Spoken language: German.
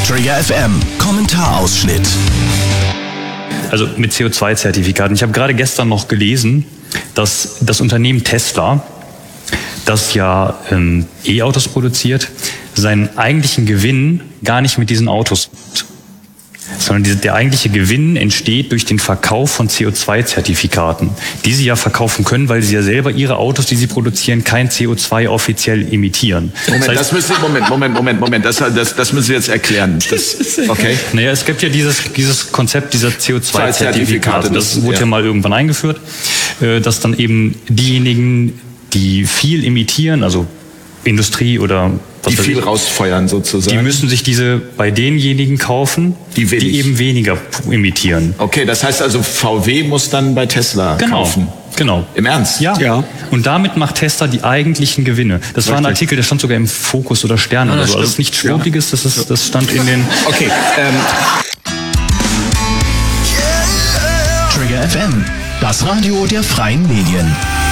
Trigger FM Kommentarausschnitt. Also mit CO2-Zertifikaten. Ich habe gerade gestern noch gelesen, dass das Unternehmen Tesla, das ja E-Autos produziert, seinen eigentlichen Gewinn gar nicht mit diesen Autos macht, sondern der eigentliche Gewinn entsteht durch den Verkauf von CO2-Zertifikaten, die sie ja verkaufen können, weil sie ja selber ihre Autos, die sie produzieren, kein CO2 offiziell emittieren. Moment, das müssen wir jetzt erklären. Okay. Naja, es gibt ja dieses Konzept dieser CO2-Zertifikate. Das wurde ja mal irgendwann eingeführt, dass dann eben diejenigen, die viel emittieren, also Industrie oder die viel rausfeuern sozusagen. Die müssen sich diese bei denjenigen kaufen, die eben weniger emittieren. Okay, das heißt also VW muss dann bei Tesla kaufen. Genau. Im Ernst? Ja. Und damit macht Tesla die eigentlichen Gewinne. Das war ein Artikel, der stand sogar im Fokus oder Stern oder so. Also das ist nichts Schwurbliges, das stand in den... Okay. Trigger FM, das Radio der freien Medien.